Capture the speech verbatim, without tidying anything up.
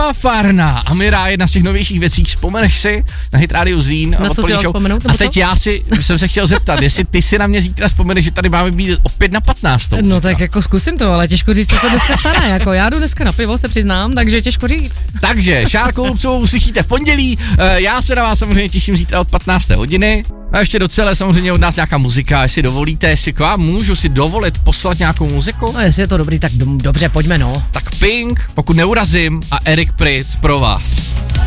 Eva Farná a Mira, jedna z těch novějších věcí, vzpomeneš si na Hit Radio Zlín? Na co si vzpomenout? A teď to? já si, jsem se chtěl zeptat, jestli ty si na mě zítra vzpomeneš, že tady máme být opět na patnáctou. No tak jako zkusím to, ale těžko říct, co se dneska stane, jako já jdu dneska na pivo, se přiznám, takže těžko říct. Takže Šárku Lupcovou uslyšíte v pondělí, já se na vás samozřejmě těším zítra od patnácté hodiny. A ještě docela samozřejmě od nás nějaká muzika, jestli dovolíte, jestli k vám můžu si dovolit poslat nějakou muziku. No jestli je to dobrý, tak do, dobře, pojďme no. Tak Pink, pokud neurazím, a Eric Prydz pro vás.